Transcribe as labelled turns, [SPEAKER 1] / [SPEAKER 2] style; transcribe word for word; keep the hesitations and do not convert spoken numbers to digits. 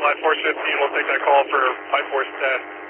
[SPEAKER 1] Life Force fifteen, we'll take that call for Life Force ten.